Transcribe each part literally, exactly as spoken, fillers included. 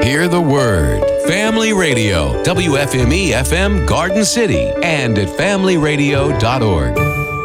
Hear the Word. Family Radio, W F M E F M Garden City, and at family radio dot org.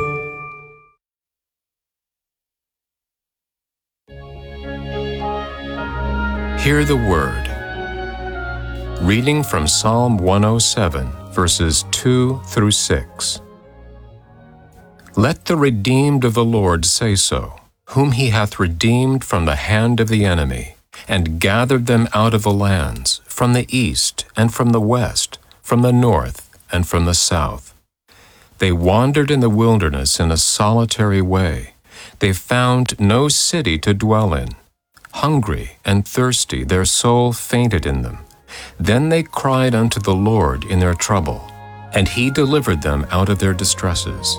Hear the Word. Reading from Psalm one oh seven, verses two through six. Let the redeemed of the Lord say so, whom he hath redeemed from the hand of the enemy, and gathered them out of the lands, from the east and from the west, from the north and from the south. They wandered in the wilderness in a solitary way. They found no city to dwell in. Hungry and thirsty, their soul fainted in them. Then they cried unto the Lord in their trouble, and he delivered them out of their distresses.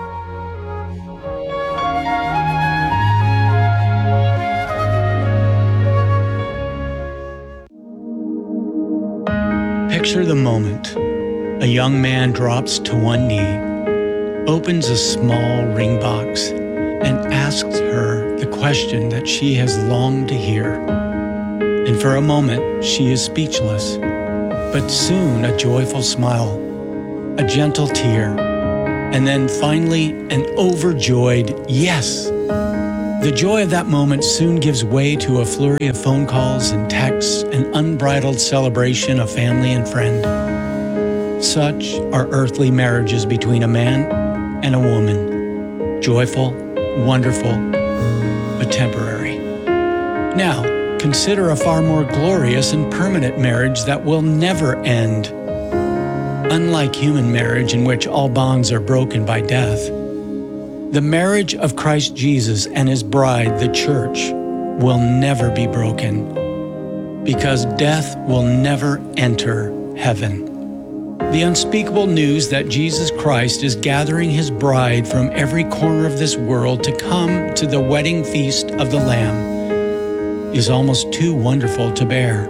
Picture the moment. A young man drops to one knee, opens a small ring box, and asks her the question that she has longed to hear. And for a moment, she is speechless. But soon a joyful smile, a gentle tear, and then finally an overjoyed yes. The joy of that moment soon gives way to a flurry of phone calls and texts, an unbridled celebration of family and friend. Such are earthly marriages between a man and a woman. Joyful, wonderful, but temporary. Now, consider a far more glorious and permanent marriage that will never end. Unlike human marriage, in which all bonds are broken by death, the marriage of Christ Jesus and his bride, the church, will never be broken, because death will never enter heaven. The unspeakable news that Jesus Christ is gathering his bride from every corner of this world to come to the wedding feast of the Lamb is almost too wonderful to bear.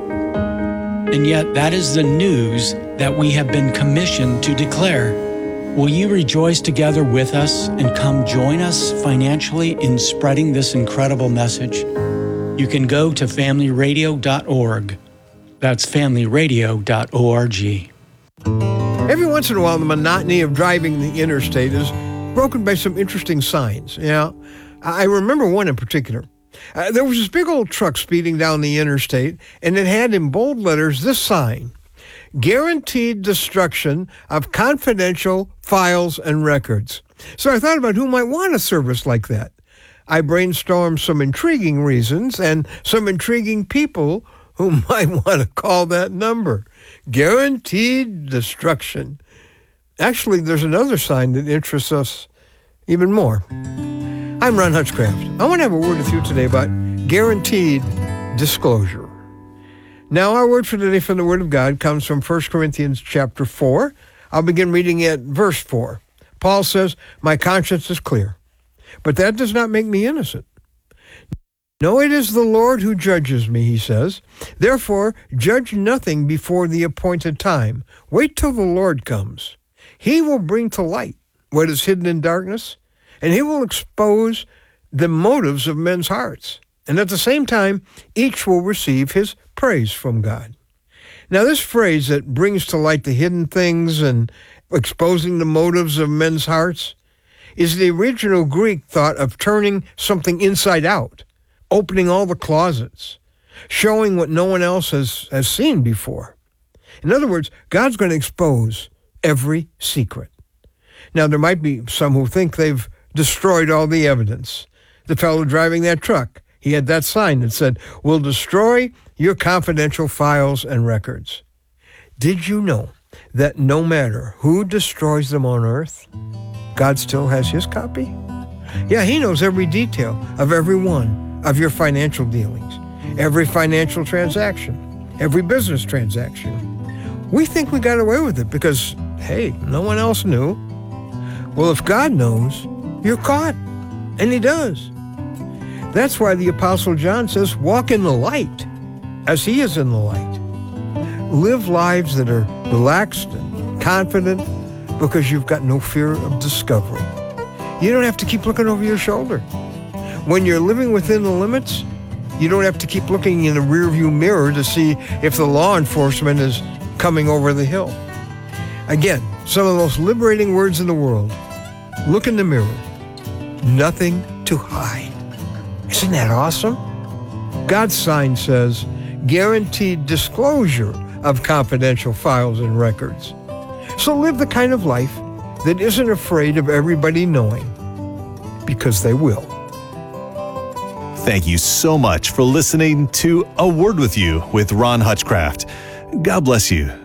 And yet that is the news that we have been commissioned to declare. Will you rejoice together with us and come join us financially in spreading this incredible message? You can go to family radio dot org. That's family radio dot org. Every once in a while, the monotony of driving the interstate is broken by some interesting signs. You know, I remember one in particular. Uh, there was this big old truck speeding down the interstate, and it had in bold letters this sign: guaranteed destruction of confidential files and records. So I thought about who might want a service like that. I brainstormed some intriguing reasons and some intriguing people who might want to call that number. Guaranteed destruction. Actually, there's another sign that interests us even more. I'm Ron Hutchcraft. I want to have a word with you today about guaranteed disclosure. Now, our word for today from the Word of God comes from First Corinthians chapter four. I'll begin reading at verse four. Paul says, "My conscience is clear, but that does not make me innocent. No, it is the Lord who judges me," he says. "Therefore, judge nothing before the appointed time. Wait till the Lord comes. He will bring to light what is hidden in darkness, and he will expose the motives of men's hearts. And at the same time, each will receive his praise from God." Now, this phrase that brings to light the hidden things and exposing the motives of men's hearts is the original Greek thought of turning something inside out, opening all the closets, showing what no one else has, has seen before. In other words, God's going to expose every secret. Now, there might be some who think they've destroyed all the evidence. The fellow driving that truck, he had that sign that said, "We'll destroy your confidential files and records." Did you know that no matter who destroys them on earth, God still has his copy? Yeah, he knows every detail of every one of your financial dealings, every financial transaction, every business transaction. We think we got away with it because, hey, no one else knew. Well, if God knows, you're caught, and he does. That's why the Apostle John says, walk in the light as he is in the light. Live lives that are relaxed and confident because you've got no fear of discovery. You don't have to keep looking over your shoulder. When you're living within the limits, You don't have to keep looking in the rearview mirror to see if the law enforcement is coming over the hill. Again, some of the most liberating words in the world. Look in the mirror. Nothing to hide. Isn't that awesome? God's sign says, guaranteed disclosure of confidential files and records. So live the kind of life that isn't afraid of everybody knowing, because they will. Thank you so much for listening to A Word With You with Ron Hutchcraft. God bless you.